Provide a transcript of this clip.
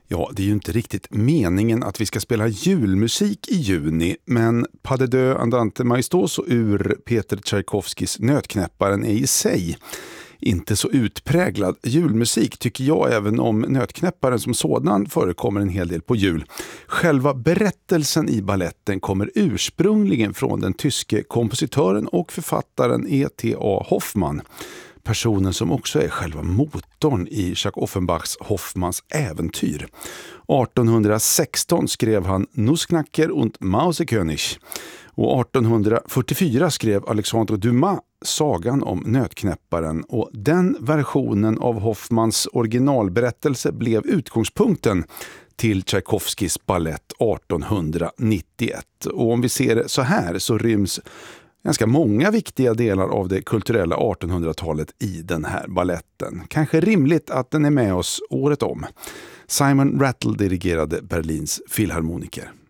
Ja, det är ju inte riktigt meningen att vi ska spela julmusik i juni, men Pas de deux andante maestoso ur Peter Tchaikovskis Nötknäpparen är i sig inte så utpräglad julmusik, tycker jag, även om Nötknäpparen som sådan förekommer en hel del på jul. Själva berättelsen i balletten kommer ursprungligen från den tyske kompositören och författaren E.T.A. Hoffmann. Personen som också är själva motorn i Jacques Offenbachs Hoffmanns äventyr. 1816 skrev han Nussknacker und Mausekönig. Och 1844 skrev Alexandre Dumas Sagan om Nötknäpparen, och den versionen av Hoffmanns originalberättelse blev utgångspunkten till Tchaikovskis ballett 1891. Och om vi ser det så här så ryms ganska många viktiga delar av det kulturella 1800-talet i den här balletten. Kanske rimligt att den är med oss året om. Simon Rattle dirigerade Berlins filharmoniker.